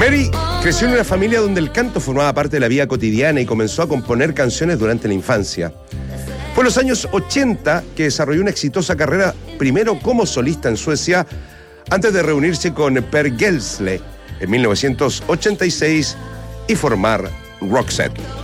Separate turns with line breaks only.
Mary creció en una familia donde el canto formaba parte de la vida cotidiana y comenzó a componer canciones durante la infancia. Fue en los años 80 que desarrolló una exitosa carrera, primero como solista en Suecia, antes de reunirse con Per Gessle en 1986 y formar Roxette.